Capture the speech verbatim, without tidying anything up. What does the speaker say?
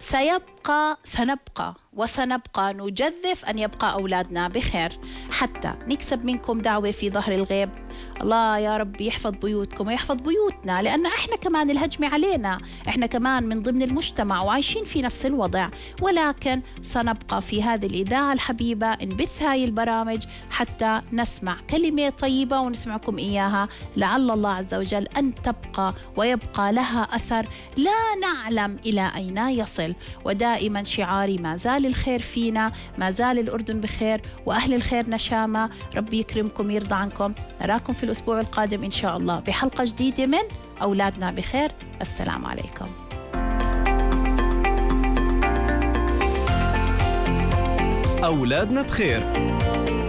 سيبقى سنبقى وسنبقى نجذف أن يبقى أولادنا بخير، حتى نكسب منكم دعوة في ظهر الغيب. الله يا رب يحفظ بيوتكم ويحفظ بيوتنا، لأن إحنا كمان الهجمة علينا، إحنا كمان من ضمن المجتمع وعايشين في نفس الوضع، ولكن سنبقى في هذه الإذاعة الحبيبة نبث هاي البرامج حتى نسمع كلمة طيبة ونسمعكم إياها، لعل الله عز وجل أن تبقى ويبقى لها أثر لا نعلم إلى أين يصل. ودائما شعاري ما زال الخير فينا، ما زال الأردن بخير وأهل الخير نشامة. ربي يكرمكم يرضى عنكم. نراكم في الأسبوع القادم إن شاء الله بحلقة جديدة من أولادنا بخير. السلام عليكم. أولادنا بخير.